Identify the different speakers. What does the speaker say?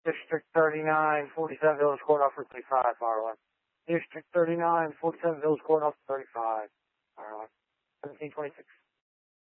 Speaker 1: District 39, 47 Village Court, offer 35, fire alarm. District 39, 47 Village Court, offer 35, fire alarm. 1726.